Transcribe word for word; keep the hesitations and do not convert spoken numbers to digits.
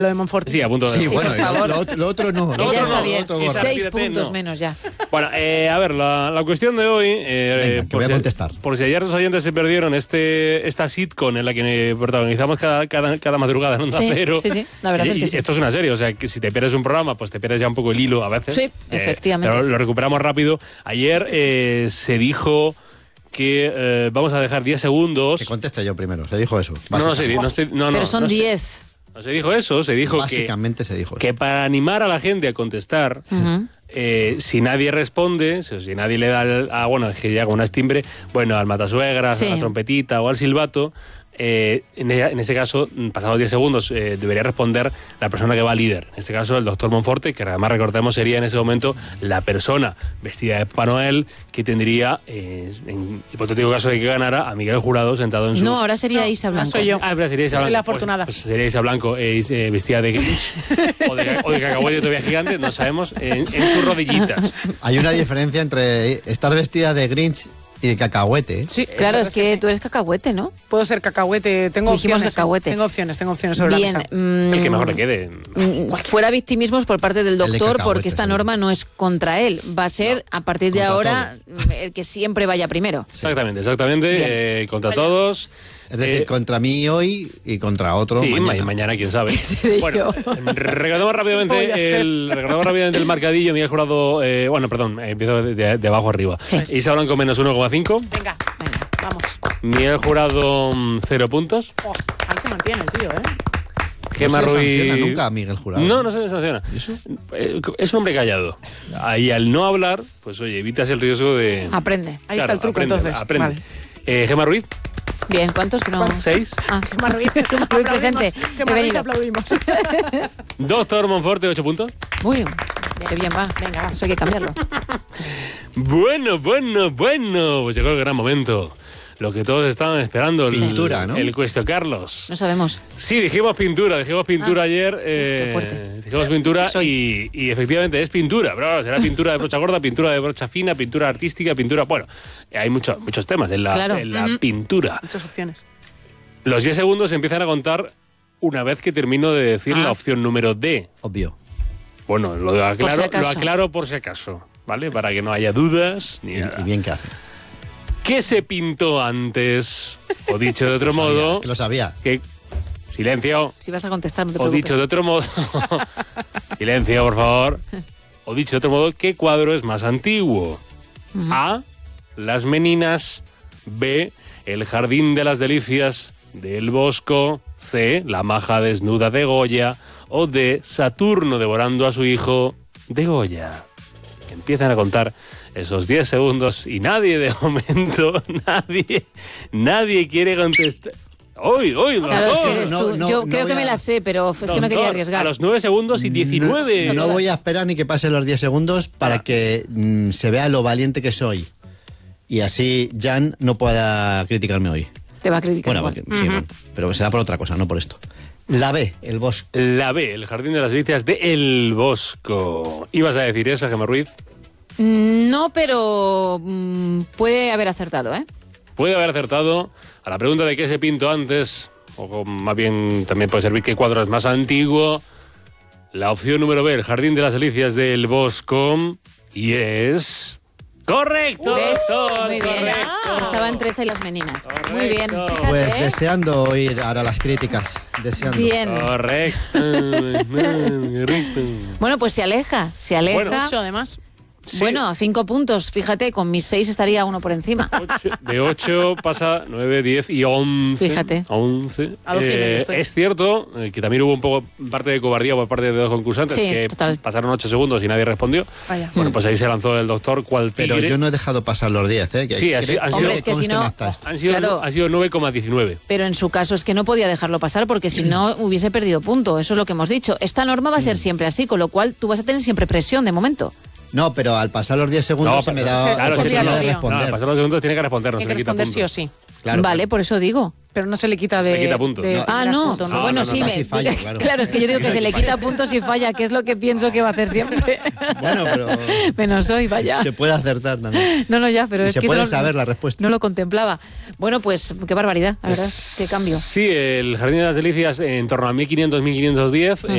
Lo de Monforte. Sí, a punto de... Sí, Sí, bueno, por lo, favor. lo, lo otro no. Que Lo ya otro está no, bien. lo otro Y no. se- Seis repite, puntos no. menos ya. Bueno, eh, a ver, la, la cuestión de hoy... Eh, Venga, que por voy a si- contestar. Por si ayer los oyentes se perdieron este esta sitcom en la que protagonizamos cada, cada, cada madrugada en Onda Sí, Cero. sí, sí, la verdad Y- es que y sí. Esto es una serie, o sea, que si te pierdes un programa, pues te pierdes ya un poco el hilo a veces. Sí, efectivamente. Pero lo recuperamos rápido. Ayer eh, se dijo que eh, vamos a dejar diez segundos... Que conteste yo primero, se dijo eso. No, no, se, no, se- no, no, Pero son no se- diez. No se dijo eso, se dijo que... Básicamente se dijo eso. que para animar a la gente a contestar, Ujú. eh, si nadie responde, si, si nadie le da el, ah, bueno, es que llega un timbre, bueno, al matasuegras, Sí. a la trompetita o al silbato, eh, en, e- en ese caso, pasados diez segundos, eh, debería responder la persona que va líder. En este caso, el doctor Monforte, que además recordemos sería en ese momento la persona vestida de Papá Noel que tendría, eh, en hipotético caso de que ganara, a Miguel Jurado sentado en su... No, ahora sería Isa ahora Blanco. soy yo. Ah, pero sería Isa Soy Blanco. la afortunada. Pues, pues sería Isa Blanco, eh, eh, vestida de Grinch o de, o de cacahuete todavía gigante, no sabemos, en, en sus rodillitas. Hay una diferencia entre estar vestida de Grinch y de cacahuete. ¿eh? Sí, Claro, la es verdad que sí. tú eres cacahuete, ¿no? Puedo ser cacahuete, tengo Dijimos opciones. ¿eh? cacahuete. Tengo opciones, tengo opciones sobre Bien, la mesa. mm, El que mejor le quede. mm, fuera victimismos por parte del de doctor, cacahuete, porque esta sí. norma no es contra él. Va a ser, a partir de Contra ahora, el que siempre vaya primero. Exactamente, exactamente. Bien. eh, contra todos. Es decir, Eh, contra mí hoy y contra otro sí, mañana. ma- mañana, quién sabe. seré Bueno, yo? eh, recordamos rápidamente Voy a ser. el recordamos rápidamente el marcadillo. Miguel Jurado, eh, bueno, perdón, eh, empiezo de, de- de abajo arriba. Sí. Isa Blanco menos uno coma cinco. Venga, venga, vamos. Miguel Jurado mm, cero puntos. Oh, ahí se mantiene el tío, ¿eh? No Gemma se le sanciona Ruiz. nunca a Miguel Jurado. No, no se le sanciona. ¿Y eso? Eh, Es un hombre callado. Ahí al no hablar, pues oye, evitas el riesgo de. Aprende. Ahí está el truco, aprende, entonces. Aprende. Vale. Eh, Gemma Ruiz, Bien, ¿cuántos que no? seis. Ah, Gemma Ruiz, Gemma Ruiz presente. Que He Ruiz venido. aplaudimos. Doctor Monforte, ocho puntos. Uy, qué bien va. Venga, va. Eso hay que cambiarlo. Bueno, bueno, bueno. Pues llegó el gran momento. Lo que todos estaban esperando. El, Pintura, ¿no? El Cuesto Carlos. No sabemos. Sí, dijimos pintura, dijimos pintura Ah. ayer. Uf, eh, qué fuerte. dijimos pintura Soy. y, y efectivamente es pintura, bro. Será pintura de brocha gorda, pintura de brocha fina, pintura artística, pintura. Bueno, hay muchos muchos temas en la, Claro. en la Ujú. pintura. Muchas opciones. Los diez segundos se empiezan a contar una vez que termino de decir Ah. la opción número D. Obvio. Bueno, lo aclaro, si acaso. lo aclaro por si acaso, ¿vale? Para que no haya dudas ni Y, nada. y bien que hace. ¿Qué se pintó antes? O dicho de otro Lo sabía, modo, que lo sabía. que... Silencio. Si vas a contestar, no te O preocupes. dicho de otro modo... Silencio, por favor. O dicho de otro modo, ¿qué cuadro es más antiguo? A. Las Meninas. B. El Jardín de las Delicias del Bosco. C. La maja desnuda de Goya. O D. Saturno devorando a su hijo de Goya. Empiezan a contar esos diez segundos y nadie de momento, nadie, nadie quiere contestar. ¡Uy, uy, Claro, es que doctor! eres No, tú. no, Yo no creo que voy me a- la sé, pero es que no quería Doctor, arriesgar. A los nueve segundos y diecinueve. No, no voy a esperar ni que pasen los diez segundos para Ah. que mm, se vea lo valiente que soy. Y así Jan no pueda criticarme hoy. Te va a criticar Bueno, igual. porque- sí, bueno, pero será por otra cosa, no por esto. La B, el bosque. La B, el Jardín de las Delicias de El Bosco. ¿Ibas a decir esa, Gemma Ruiz? Mm, No, pero mm, puede haber acertado, ¿eh? Puede haber acertado a la pregunta de qué se pintó antes, o más bien también puede servir qué cuadro es más antiguo. La opción número B, el Jardín de las Delicias del Bosco. Y es... ¡Correcto! ¿Ves? doctor, Muy bien. correcto. Estaban tres y las meninas. Muy bien. Correcto. Pues deseando oír ahora las críticas. Deseando. Bien. Correcto. Correcto. Bueno, pues se aleja, se aleja. Bueno. Bueno, Mucho, además. Sí. cinco puntos. Fíjate, con mis seis estaría uno por encima. Ocho- de ocho pasa nueve, diez y once. Fíjate. once. A doce y medio Eh, estoy. es cierto eh, que también hubo un poco parte de cobardía por parte de dos concursantes Sí, que total. pasaron ocho segundos y nadie respondió. Vaya. Bueno, pues ahí se lanzó el doctor cual tigre. Pero yo no he dejado pasar los diez, ¿eh? Que Sí, así- creo- han creo sido- Hombre, es que si conste no- en acta esto. Han sido, Claro. ha sido nueve coma diecinueve. Pero en su caso es que no podía dejarlo pasar porque si no hubiese perdido punto. Eso es lo que hemos dicho. Esta norma va a ser siempre así, con lo cual tú vas a tener siempre presión de momento. No, pero al pasar los diez segundos No, se me pero- da claro, la sería oportunidad de obvio. responder. No, pasar los segundos tiene que responder, no Hay se que le quita responder punto. sí o sí. Claro, vale, claro. por eso digo. Pero no se le quita de. Se le quita puntos. de No. Ah, primeras no. puntos, No, bueno, no, sí, no, me- si falla, claro. es que yo digo que se le quita puntos si falla, que es lo que pienso que va a hacer siempre. Bueno, pero Menos hoy, vaya. se puede acertar también. No, no, ya, pero Y es se que puede eso no- saber la respuesta. No lo contemplaba. Bueno, pues qué barbaridad, la verdad. Es- Qué cambio. Sí, el Jardín de las Delicias en torno a mil quinientos, mil quinientos diez.